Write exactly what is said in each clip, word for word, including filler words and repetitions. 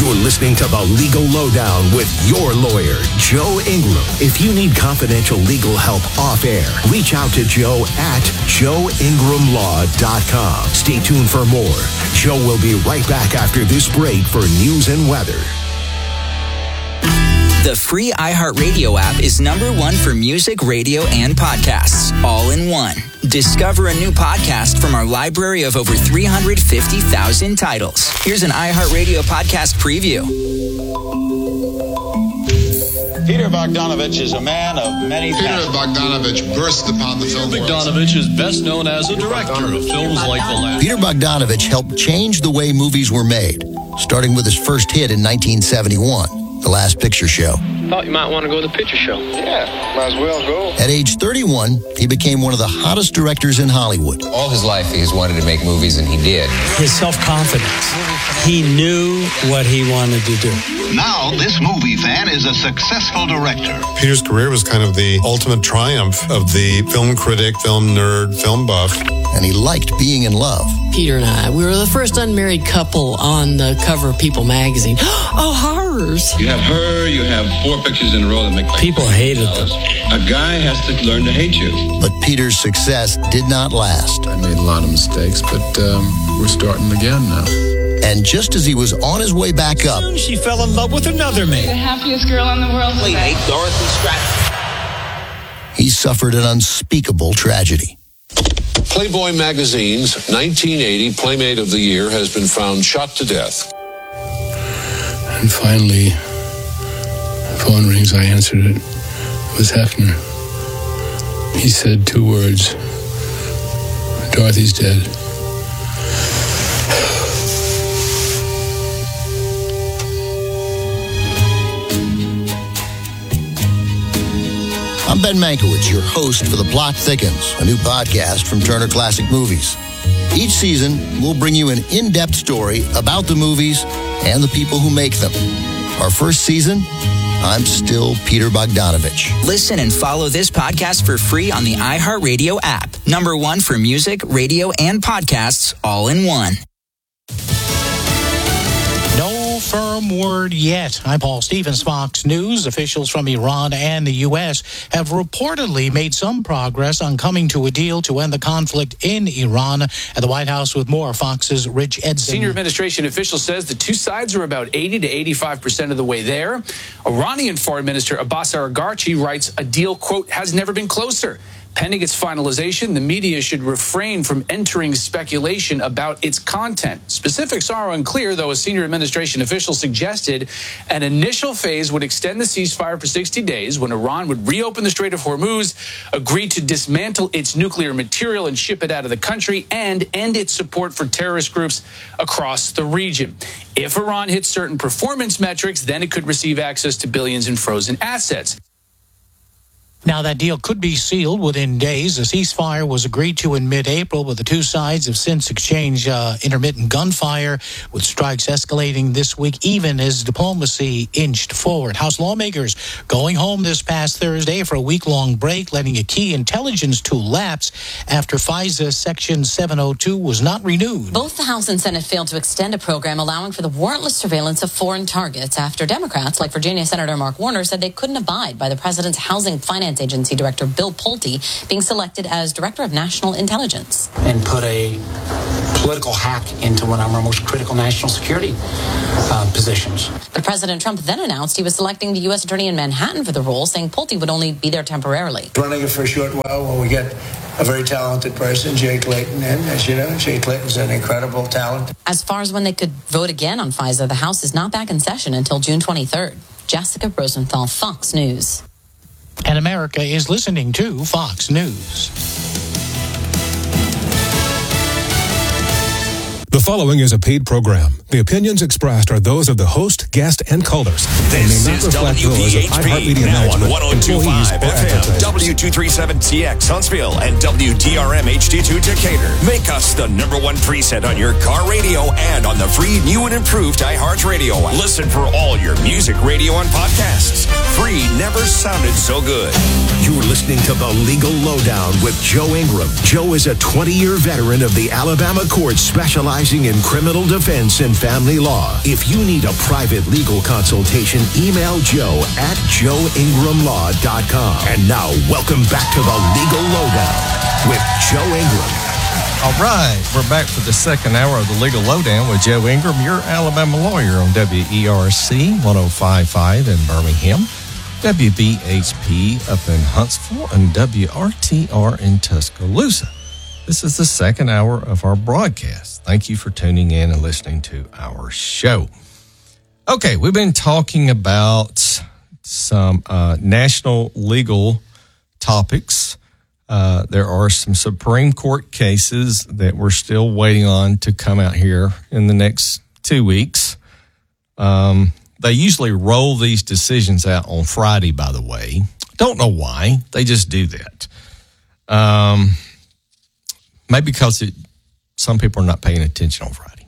You're listening to The Legal Lowdown with your lawyer, Joe Ingram. If you need confidential legal help off air, reach out to Joe at joe ingram law dot com. Stay tuned for more. Joe will be right back after this break for news and weather. The free iHeartRadio app is number one for music, radio, and podcasts, all in one. Discover a new podcast from our library of over three hundred fifty thousand titles. Here's an iHeartRadio podcast preview. Peter Bogdanovich is a man of many Peter passions. Bogdanovich burst upon the film Peter world. Bogdanovich is best known as a director of films like The Last. Peter Bogdanovich helped change the way movies were made, starting with his first hit in nineteen seventy-one, The Last Picture Show. Thought you might want to go to the picture show. Yeah, might as well go. At age thirty-one, he became one of the hottest directors in Hollywood. All his life, he's wanted to make movies, and he did. His self-confidence. He knew what he wanted to do. Now, this movie fan is a successful director. Peter's career was kind of the ultimate triumph of the film critic, film nerd, film buff. And he liked being in love. Peter and I, we were the first unmarried couple on the cover of People magazine. Oh, horrors. You have her, you have four pictures in a row that make... People hated them. A guy has to learn to hate you. But Peter's success did not last. I made a lot of mistakes, but um, we're starting again now. And just as he was on his way back up... Soon she fell in love with another man. The happiest girl in the world. Please, hey, Dorothy Stratton. He suffered an unspeakable tragedy. Playboy magazine's nineteen eighty Playmate of the Year has been found shot to death. And finally, the phone rings. I answered it. It was Hefner. He said two words. Dorothy's dead. I'm Ben Mankiewicz, your host for The Plot Thickens, a new podcast from Turner Classic Movies. Each season, we'll bring you an in-depth story about the movies and the people who make them. Our first season, I'm still Peter Bogdanovich. Listen and follow this podcast for free on the iHeartRadio app. Number one for music, radio, and podcasts, all in one. No firm word yet. I'm Paul Stevens, Fox News. Officials from Iran and the U S have reportedly made some progress on coming to a deal to end the conflict in Iran. At the White House with more, Fox's Rich Edson. Senior administration official says the two sides are about eighty to eighty-five percent of the way there. Iranian Foreign Minister Abbas Araghchi writes a deal, quote, has never been closer. Pending its finalization, the media should refrain from entering speculation about its content. Specifics are unclear, though a senior administration official suggested an initial phase would extend the ceasefire for sixty days when Iran would reopen the Strait of Hormuz, agree to dismantle its nuclear material and ship it out of the country, and end its support for terrorist groups across the region. If Iran hits certain performance metrics, then it could receive access to billions in frozen assets. Now, that deal could be sealed within days. The ceasefire was agreed to in mid-April, but the two sides have since exchanged uh, intermittent gunfire, with strikes escalating this week, even as diplomacy inched forward. House lawmakers going home this past Thursday for a week-long break, letting a key intelligence tool lapse after FISA Section seven oh two was not renewed. Both the House and Senate failed to extend a program allowing for the warrantless surveillance of foreign targets after Democrats, like Virginia Senator Mark Warner, said they couldn't abide by the president's Housing Finance Agency Director Bill Pulte being selected as Director of National Intelligence. And put a political hack into one of our most critical national security uh, positions. But President Trump then announced he was selecting the U S Attorney in Manhattan for the role, saying Pulte would only be there temporarily. Running it for a short while while we get a very talented person, Jay Clayton, in. As you know, Jay Clayton's an incredible talent. As far as when they could vote again on FISA, the House is not back in session until June twenty-third. Jessica Rosenthal, Fox News. And America is listening to Fox News. The following is a paid program. The opinions expressed are those of the host, guest, and callers. This is W P H P, now on one oh two point five F M, W two thirty-seven T X Huntsville, and W D R M H D two Decatur. Make us the number one preset on your car radio and on the free new and improved iHeartRadio app. Listen for all your music, radio, and podcasts. Free never sounded so good. You're listening to The Legal Lowdown with Joe Ingram. Joe is a twenty-year veteran of the Alabama courts specialized specializing in criminal defense and family law. If you need a private legal consultation, email Joe at joe ingram law dot com. And now, welcome back to the Legal Lowdown with Joe Ingram. All right, we're back for the second hour of the Legal Lowdown with Joe Ingram, your Alabama lawyer on W E R C one oh five point five in Birmingham, W B H P up in Huntsville, and W R T R in Tuscaloosa. This is the second hour of our broadcast. Thank you for tuning in and listening to our show. Okay, we've been talking about some uh, national legal topics. Uh, there are some Supreme Court cases that we're still waiting on to come out here in the next two weeks. Um, they usually roll these decisions out on Friday, by the way. Don't know why. They just do that. Um, maybe because it, some people are not paying attention on Friday.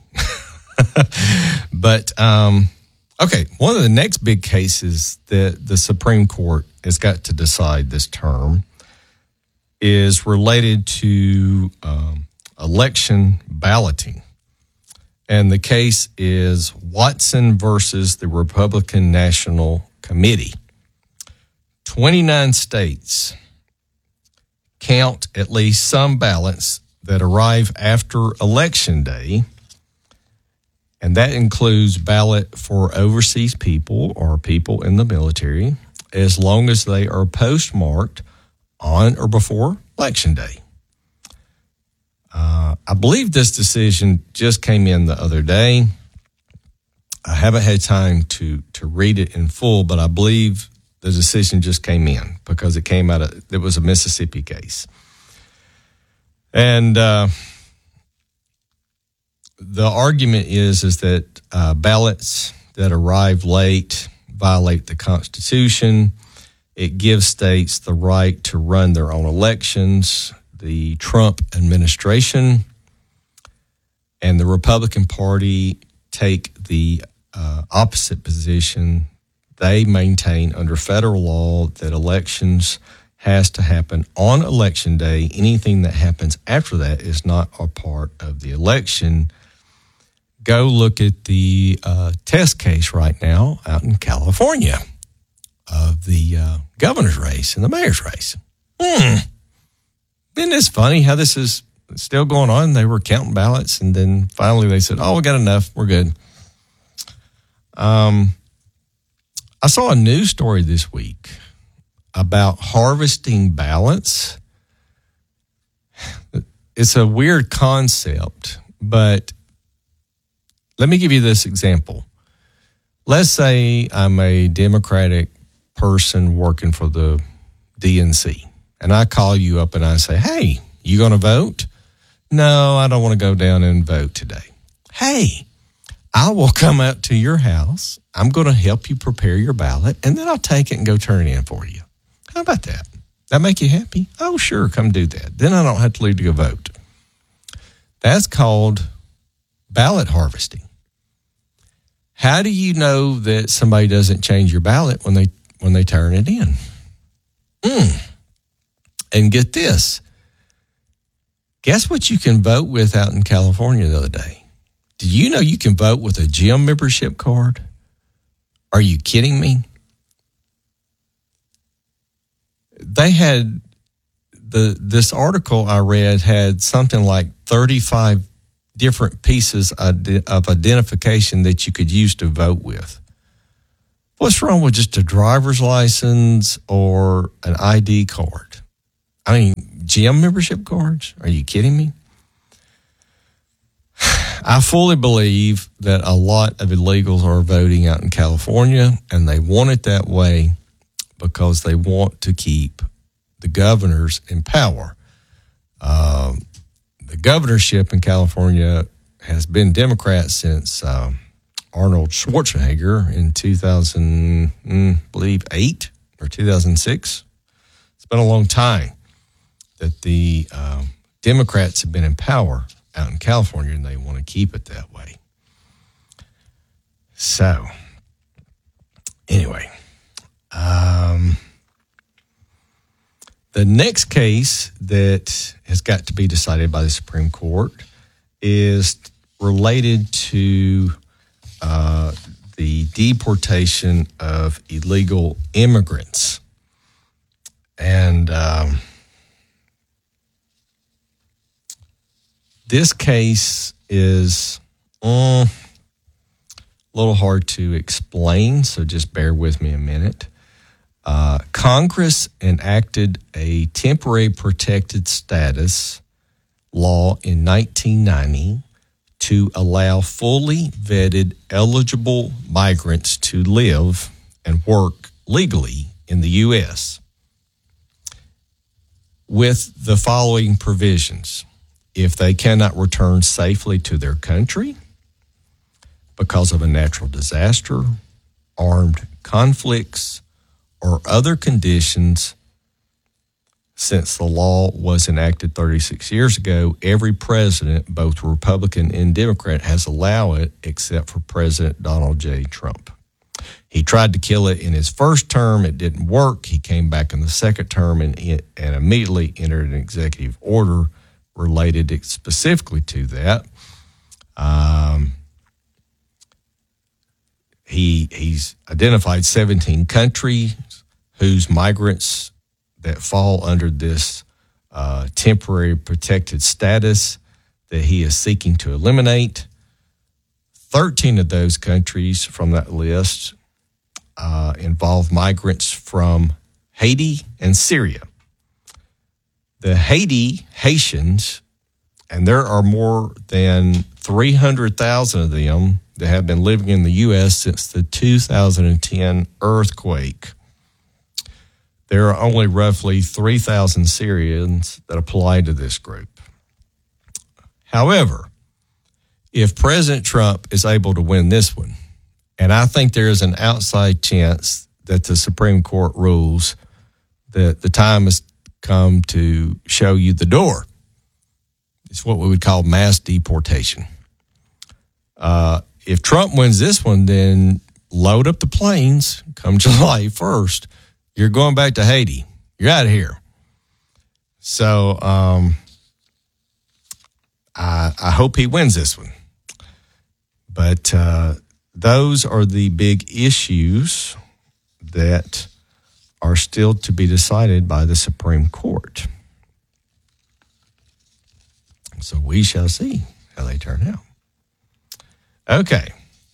But, um, okay, one of the next big cases that the Supreme Court has got to decide this term is related to um, election balloting. And the case is Watson versus the Republican National Committee. twenty-nine states count at least some ballots that arrive after Election Day, and that includes ballot for overseas people or people in the military, as long as they are postmarked on or before Election Day. Uh, I believe this decision just came in the other day. I haven't had time to to read it in full, but I believe the decision just came in because it came out of, it was a Mississippi case. And uh, the argument is, is that uh, ballots that arrive late violate the Constitution. It gives states the right to run their own elections. The Trump administration and the Republican Party take the uh, opposite position. They maintain under federal law that elections has to happen on Election Day. Anything that happens after that is not a part of the election. Go look at the uh, test case right now out in California of the uh, governor's race and the mayor's race. Hmm. Isn't this funny how this is still going on? They were counting ballots, and then finally they said, oh, we got enough. We're good. Um, I saw a news story this week about harvesting ballots. It's a weird concept, but let me give you this example. Let's say I'm a Democratic person working for the D N C, and I call you up and I say, hey, you going to vote? No, I don't want to go down and vote today. Hey, I will come out to your house. I'm going to help you prepare your ballot, and then I'll take it and go turn it in for you. How about that? That make you happy? Oh, sure, come do that. Then I don't have to leave to go vote. That's called ballot harvesting. How do you know that somebody doesn't change your ballot when they when they turn it in? Mm. And get this. Guess what you can vote with out in California the other day? Do you know you can vote with a gym membership card? Are you kidding me? They had, the this article I read had something like thirty-five different pieces of identification that you could use to vote with. What's wrong with just a driver's license or an I D card? I mean, gym membership cards? Are you kidding me? I fully believe that a lot of illegals are voting out in California, and they want it that way because they want to keep the governors in power. Um, the governorship in California has been Democrat since uh, Arnold Schwarzenegger in two thousand, I believe, eight or two thousand six. It's been a long time that the uh, Democrats have been in power out in California, and they want to keep it that way. So, anyway, um, the next case that has got to be decided by the Supreme Court is related to uh, the deportation of illegal immigrants. And um, this case is uh, a little hard to explain, so just bear with me a minute. Uh, Congress enacted a temporary protected status law in nineteen ninety to allow fully vetted eligible migrants to live and work legally in the U S with the following provisions. If they cannot return safely to their country because of a natural disaster, armed conflicts, or other conditions, since the law was enacted thirty-six years ago, every president, both Republican and Democrat, has allowed it except for President Donald J. Trump. He tried to kill it in his first term. It didn't work. He came back in the second term and, and immediately entered an executive order related specifically to that. Um, he he's identified seventeen countries whose migrants that fall under this uh, temporary protected status that he is seeking to eliminate. thirteen of those countries from that list uh, involve migrants from Haiti and Syria. The Haiti Haitians, and there are more than three hundred thousand of them that have been living in the U S since the two thousand ten earthquake. There are only roughly three thousand Syrians that apply to this group. However, if President Trump is able to win this one, and I think there is an outside chance that the Supreme Court rules that the time has come to show you the door. It's what we would call mass deportation. Uh, if Trump wins this one, then load up the planes come July first. You're going back to Haiti. You're out of here. So um, I, I hope he wins this one. But uh, those are the big issues that are still to be decided by the Supreme Court. So we shall see how they turn out. Okay.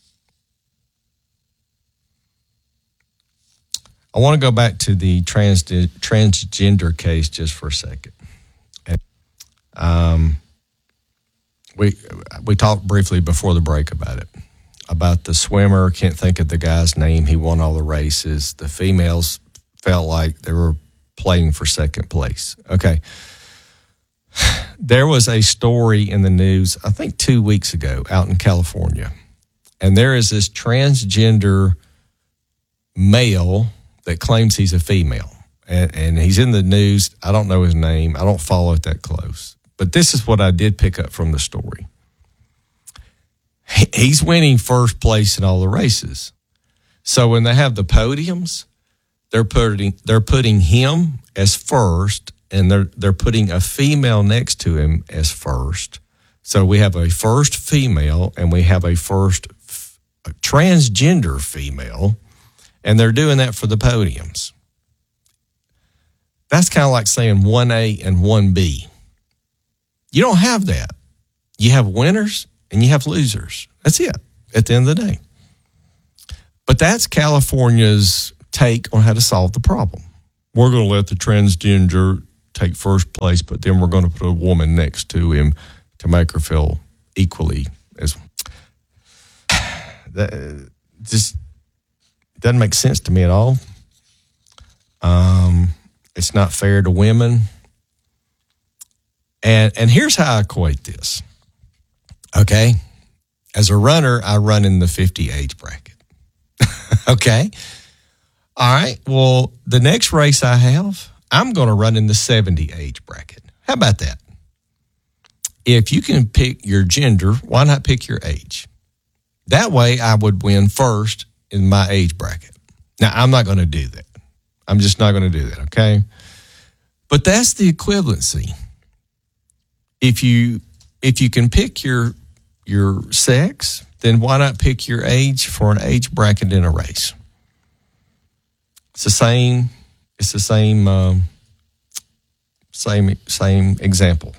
I want to go back to the trans, transgender case just for a second. Um, we we talked briefly before the break about it, about the swimmer. Can't think of the guy's name. He won all the races. The females felt like they were playing for second place. Okay. There was a story in the news, I think two weeks ago, out in California, and there is this transgender male that claims he's a female, and, and he's in the news. I don't know his name. I don't follow it that close. But this is what I did pick up from the story. He's winning first place in all the races. So when they have the podiums, they're putting they're putting him as first, and they're they're putting a female next to him as first. So we have a first female, and we have a first f- a transgender female. And they're doing that for the podiums. That's kind of like saying one A and one B. You don't have that. You have winners and you have losers. That's it at the end of the day. But that's California's take on how to solve the problem. We're going to let the transgender take first place, but then we're going to put a woman next to him to make her feel equally as that. Just doesn't make sense to me at all. Um, it's not fair to women. And and here's how I equate this. Okay? As a runner, I run in the fifty age bracket. Okay? All right. Well, the next race I have, I'm going to run in the seventy age bracket. How about that? If you can pick your gender, why not pick your age? That way I would win first in my age bracket. Now, I'm not going to do that. I'm just not going to do that, okay? But that's the equivalency. If you if you can pick your your sex, then why not pick your age for an age bracket in a race? It's the same. It's the same. Um, same same example.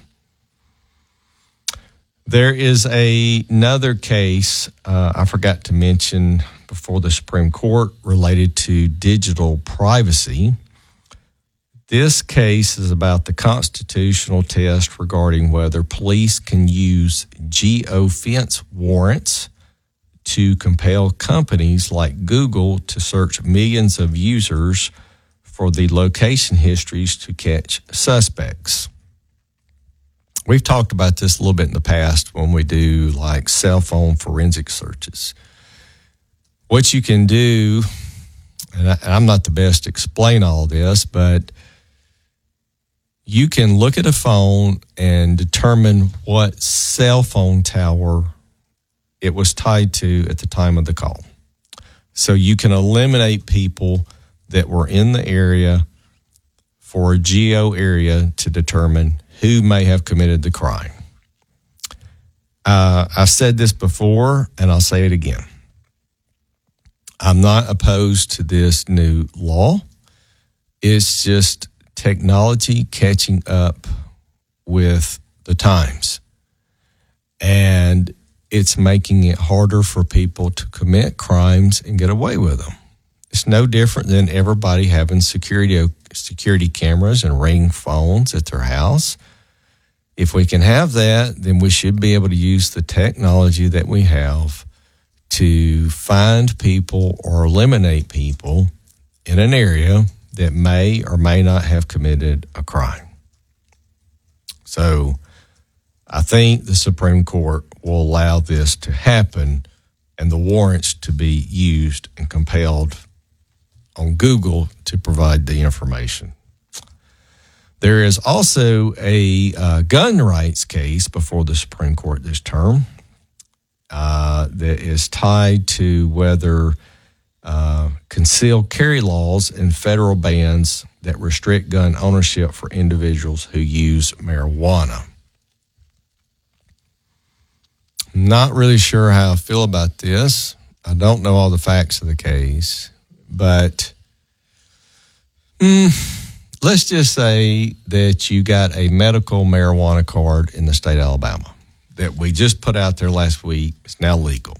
There is a, another case uh, I forgot to mention before the Supreme Court related to digital privacy. This case is about the constitutional test regarding whether police can use geofence warrants to compel companies like Google to search millions of users for the location histories to catch suspects. We've talked about this a little bit in the past when we do like cell phone forensic searches. What you can do, and, I, and I'm not the best to explain all this, but you can look at a phone and determine what cell phone tower it was tied to at the time of the call. So you can eliminate people that were in the area for a geo area to determine who may have committed the crime. Uh, I've said this before, and I'll say it again. I'm not opposed to this new law. It's just technology catching up with the times. And it's making it harder for people to commit crimes and get away with them. It's no different than everybody having security security cameras and ring phones at their house. If we can have that, then we should be able to use the technology that we have to find people or eliminate people in an area that may or may not have committed a crime. So I think the Supreme Court will allow this to happen and the warrants to be used and compelled on Google to provide the information. There is also a uh, gun rights case before the Supreme Court this term uh, that is tied to whether uh, concealed carry laws and federal bans that restrict gun ownership for individuals who use marijuana. Not really sure how I feel about this. I don't know all the facts of the case, but mm, let's just say that you got a medical marijuana card in the state of Alabama that we just put out there last week. It's now legal.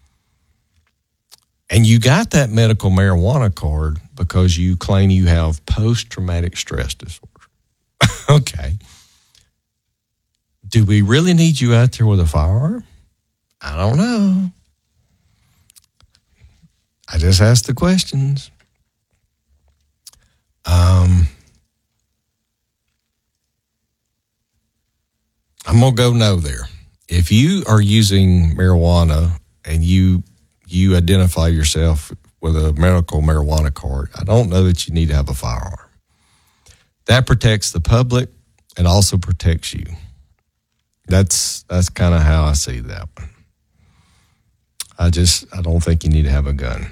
And you got that medical marijuana card because you claim you have post-traumatic stress disorder. Okay. Do we really need you out there with a firearm? I don't know. I just asked the questions. Um, I'm going to go no there. If you are using marijuana and you you identify yourself with a medical marijuana card, I don't know that you need to have a firearm. That protects the public and also protects you. That's that's kind of how I see that one. I just, I don't think you need to have a gun.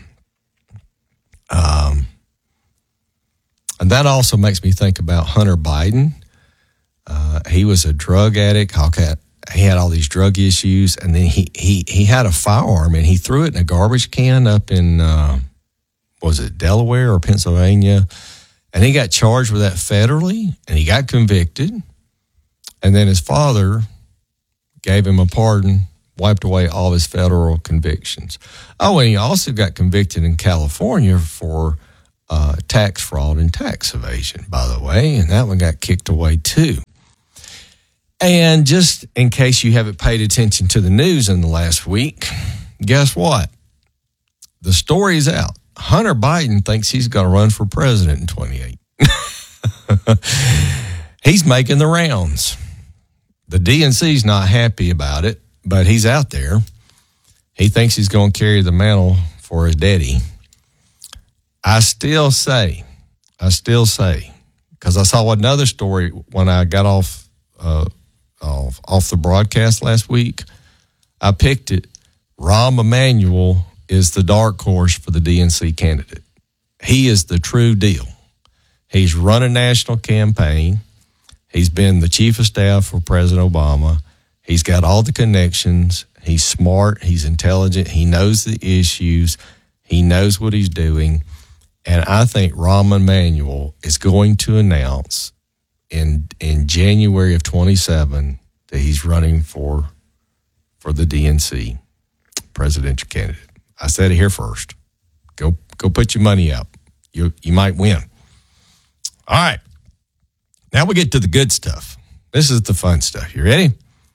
Um, and that also makes me think about Hunter Biden. Uh, he was a drug addict. He had all these drug issues, and then he he he had a firearm, and he threw it in a garbage can up in, uh, was it Delaware or Pennsylvania? And he got charged with that federally, and he got convicted. And then his father gave him a pardon, wiped away all his federal convictions. Oh, and he also got convicted in California for uh, tax fraud and tax evasion, by the way, and that one got kicked away too. And just in case you haven't paid attention to the news in the last week, guess what? The story's out. Hunter Biden thinks he's going to run for president in twenty-eight. He's making the rounds. The D N C's not happy about it, but he's out there. He thinks he's going to carry the mantle for his daddy. I still say, I still say, because I saw another story when I got off, uh, off off the broadcast last week. I picked it. Rahm Emanuel is the dark horse for the D N C candidate. He is the true deal. He's run a national campaign. He's been the chief of staff for President Obama. He's got all the connections. He's smart. He's intelligent. He knows the issues. He knows what he's doing. And I think Rahm Emanuel is going to announce in in January of twenty-seven that he's running for for the D N C presidential candidate. I said it here first. Go go put your money up. You you might win. All right. Now we get to the good stuff. This is the fun stuff. You ready?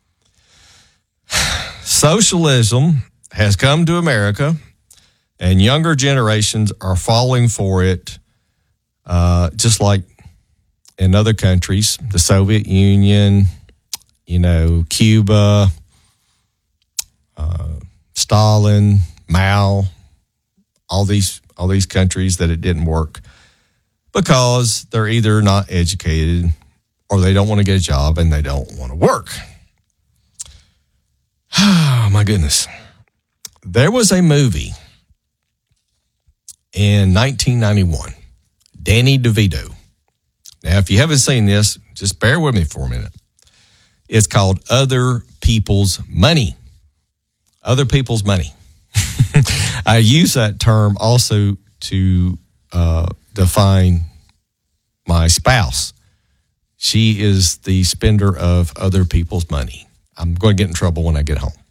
Socialism has come to America, and younger generations are falling for it, uh, just like in other countries, the Soviet Union, you know, Cuba, uh, Stalin, Mao, all these all these countries that it didn't work because they're either not educated or they don't want to get a job and they don't want to work. Oh, my goodness. There was a movie in nineteen ninety-one, Danny DeVito. Now, if you haven't seen this, just bear with me for a minute. It's called Other People's Money. Other People's Money. I use that term also to uh, define my spouse. She is the spender of other people's money. I'm going to get in trouble when I get home.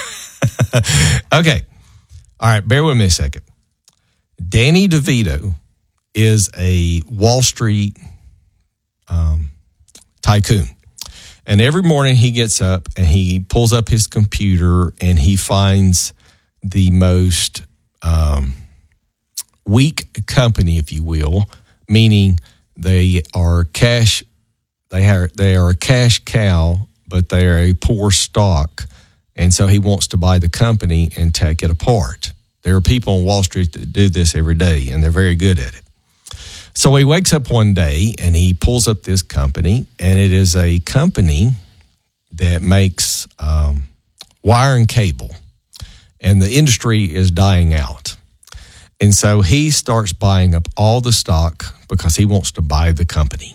Okay. All right. Bear with me a second. Danny DeVito is a Wall Street um, tycoon. And every morning he gets up and he pulls up his computer and he finds the most um, weak company, if you will, meaning they are cash, they are, they are a cash cow, but they are a poor stock. And so he wants to buy the company and take it apart. There are people on Wall Street that do this every day, and they're very good at it. So he wakes up one day and he pulls up this company, and it is a company that makes um, wire and cable, and the industry is dying out. And so he starts buying up all the stock because he wants to buy the company.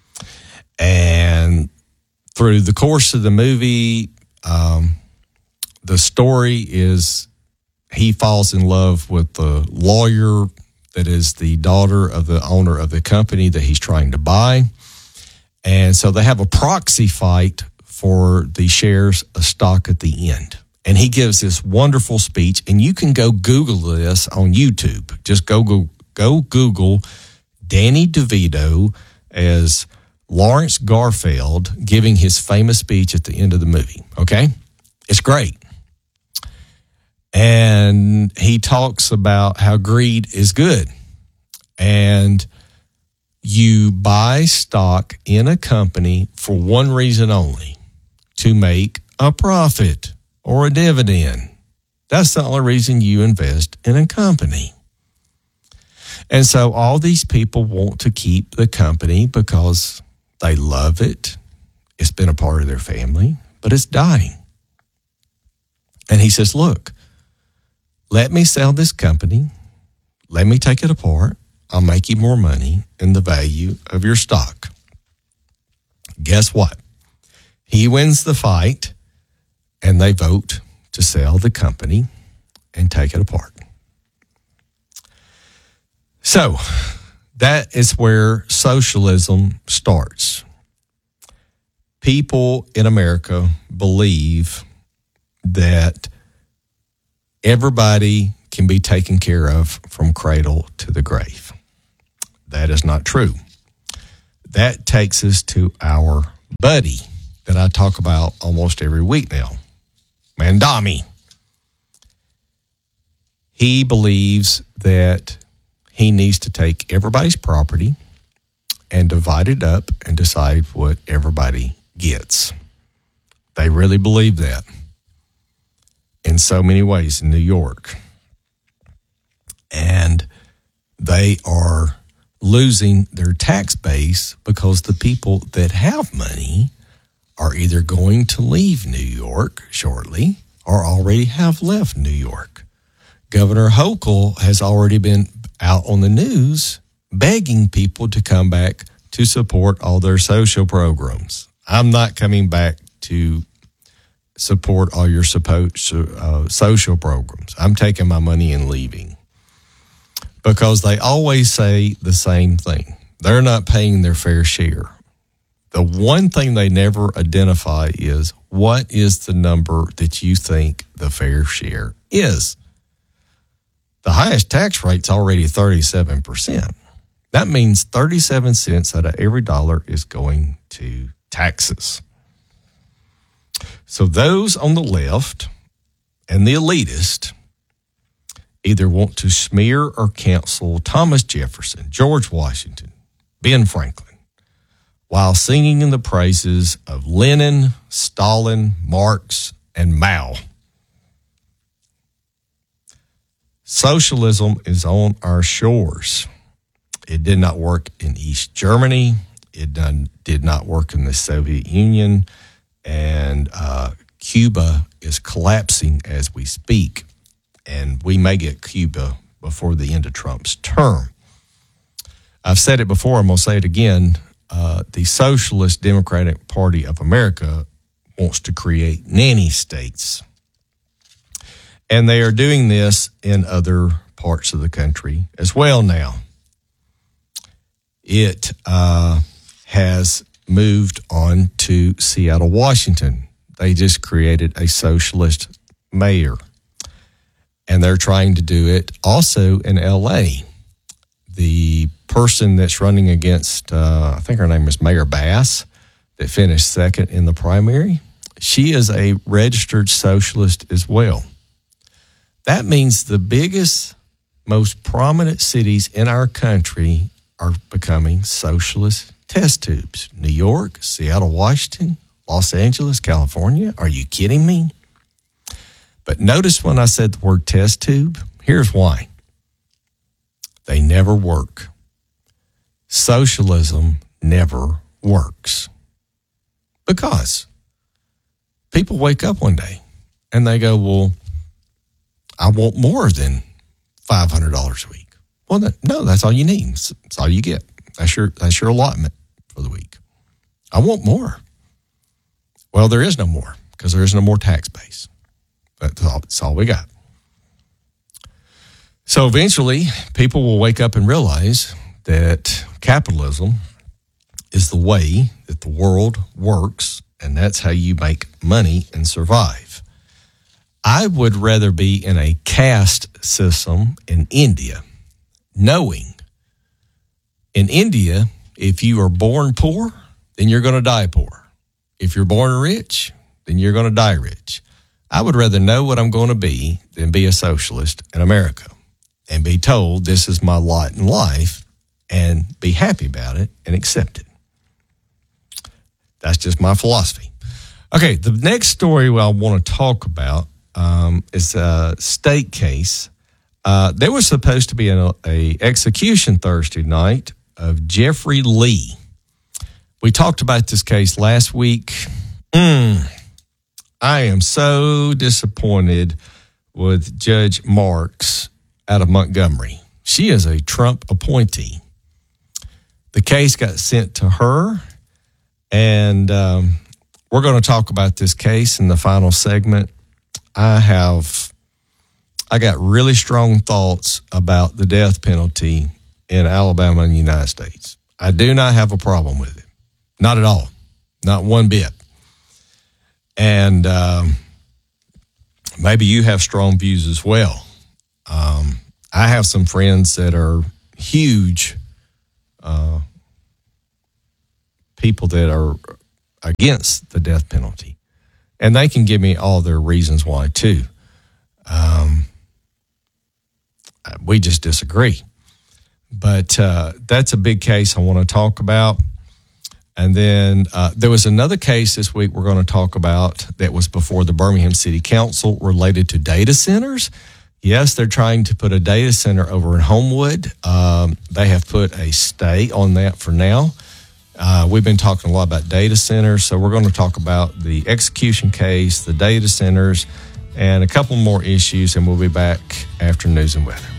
And through the course of the movie, um, the story is he falls in love with the lawyer that is the daughter of the owner of the company that he's trying to buy. And so they have a proxy fight for the shares of stock at the end. And he gives this wonderful speech, and you can go Google this on YouTube. Just go, go, go Google Danny DeVito as Lawrence Garfield giving his famous speech at the end of the movie, okay? It's great. And he talks about how greed is good. And you buy stock in a company for one reason only, to make a profit or a dividend. That's the only reason you invest in a company. And so all these people want to keep the company because they love it. It's been a part of their family, but it's dying. And he says, look, let me sell this company. Let me take it apart. I'll make you more money in the value of your stock. Guess what? He wins the fight, and they vote to sell the company and take it apart. So that is where socialism starts. People in America believe that everybody can be taken care of from cradle to the grave. That is not true. That takes us to our buddy that I talk about almost every week now, Mamdani. He believes that he needs to take everybody's property and divide it up and decide what everybody gets. They really believe that in so many ways in New York. And they are losing their tax base because the people that have money are either going to leave New York shortly or already have left New York. Governor Hochul has already been out on the news begging people to come back to support all their social programs. I'm not coming back to support all your suppo- uh, social programs. I'm taking my money and leaving. Because they always say the same thing. They're not paying their fair share. The one thing they never identify is, what is the number that you think the fair share is? The highest tax rate's already thirty-seven percent. That means thirty-seven cents out of every dollar is going to taxes. So those on the left and the elitist either want to smear or cancel Thomas Jefferson, George Washington, Ben Franklin, while singing in the praises of Lenin, Stalin, Marx, and Mao. Socialism is on our shores. It did not work in East Germany. It done, did not work in the Soviet Union. And uh, Cuba is collapsing as we speak. And we may get Cuba before the end of Trump's term. I've said it before, I'm going to say it again. Uh, the Socialist Democratic Party of America wants to create nanny states. And they are doing this in other parts of the country as well now. It uh, has moved on to Seattle, Washington. They just created a socialist mayor. And they're trying to do it also in L A. The person that's running against, uh, I think her name is Mayor Bass, that finished second in the primary, she is a registered socialist as well. That means the biggest, most prominent cities in our country are becoming socialist test tubes. New York, Seattle, Washington, Los Angeles, California. Are you kidding me? But notice when I said the word test tube, here's why. They never work. Socialism never works. Because people wake up one day and they go, well, I want more than five hundred dollars a week. Well, that, no, that's all you need. That's all you get. That's your, that's your allotment for the week. I want more. Well, there is no more because there is no more tax base. That's all, that's all we got. So eventually, people will wake up and realize that capitalism is the way that the world works, and that's how you make money and survive. I would rather be in a caste system in India, knowing in India, if you are born poor, then you're going to die poor. If you're born rich, then you're going to die rich. I would rather know what I'm going to be than be a socialist in America and be told this is my lot in life and be happy about it and accept it. That's just my philosophy. Okay, the next story I want to talk about um, is a state case. Uh, there was supposed to be an a execution Thursday night of Jeffrey Lee. We talked about this case last week. Mm, I am so disappointed with Judge Marks out of Montgomery. She is a Trump appointee. The case got sent to her, and um, we're going to talk about this case in the final segment. I have, I got really strong thoughts about the death penalty in Alabama and the United States. I do not have a problem with it. Not at all. Not one bit. And um, maybe you have strong views as well. Um, I have some friends that are huge uh, people that are against the death penalty. And they can give me all their reasons why, too. Um, we just disagree. But uh, that's a big case I want to talk about. And then uh, there was another case this week we're going to talk about that was before the Birmingham City Council related to data centers. Yes, they're trying to put a data center over in Homewood. Um, they have put a stay on that for now. Uh, we've been talking a lot about data centers, so we're going to talk about the execution case, the data centers, and a couple more issues, and we'll be back after news and weather.